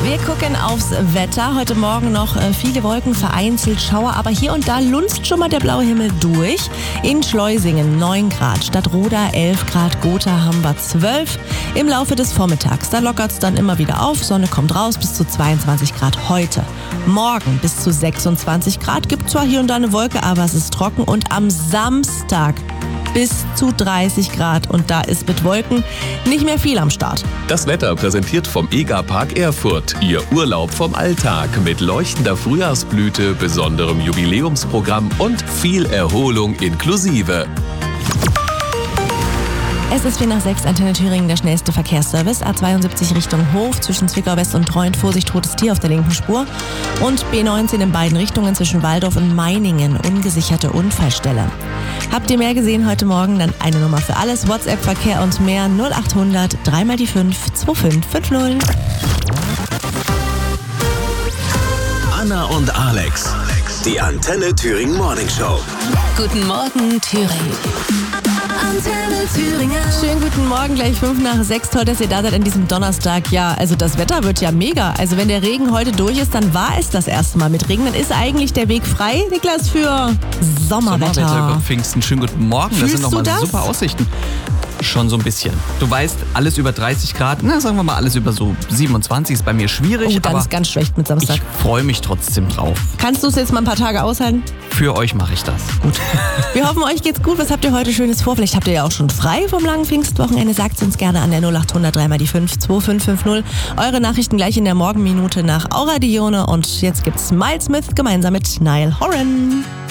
Wir gucken aufs Wetter. Heute Morgen noch viele Wolken, vereinzelt Schauer, aber hier und da lunzt schon mal der blaue Himmel durch. In Schleusingen 9 Grad, Stadtroda 11 Grad, Gotha haben wir 12. Im Laufe des Vormittags, da lockert es dann immer wieder auf, Sonne kommt raus, bis zu 22 Grad heute. Morgen bis zu 26 Grad, gibt zwar hier und da eine Wolke, aber es ist trocken. Und am Samstag bis zu 30 Grad und da ist mit Wolken nicht mehr viel am Start. Das Wetter präsentiert vom EGA-Park Erfurt. Ihr Urlaub vom Alltag mit leuchtender Frühjahrsblüte, besonderem Jubiläumsprogramm und viel Erholung inklusive. Es ist 4:06, Antenne Thüringen, der schnellste Verkehrsservice. A72 Richtung Hof zwischen Zwickau West und Treuend. Vorsicht, totes Tier auf der linken Spur. Und B19 in beiden Richtungen zwischen Waldorf und Meiningen. Ungesicherte Unfallstelle. Habt ihr mehr gesehen heute Morgen? Dann eine Nummer für alles. WhatsApp, Verkehr und mehr 0800 3 die 5 2550. Anna und Alex. Die Antenne Thüringen Morning Show. Guten Morgen, Thüringen. Antenne Thüringen. Schönen guten Morgen, gleich 5:06. Toll, dass ihr da seid an diesem Donnerstag. Ja, also das Wetter wird ja mega. Also wenn der Regen heute durch ist, dann war es das erste Mal mit Regen. Dann ist eigentlich der Weg frei, Niklas, für Sommerwetter. Über Pfingsten. Schönen guten Morgen. Fühlst das sind du nochmal das? super Aussichten. Schon so ein bisschen. Du weißt, alles über 30 Grad, sagen wir mal alles über so 27 ist bei mir schwierig. Oh, dann aber ist ganz schlecht mit Samstag. ich freue mich trotzdem drauf. Kannst du es jetzt mal ein paar Tage aushalten? Für euch mache ich das. Gut. Wir hoffen, euch geht's gut. Was habt ihr heute Schönes vor? Vielleicht habt ihr ja auch schon frei vom langen Pfingstwochenende. Sagt uns gerne an der 0800 3 die 5 2550. Eure Nachrichten gleich in der Morgenminute nach Aura Dione. Und jetzt gibt's Miles Smith gemeinsam mit Niall Horan.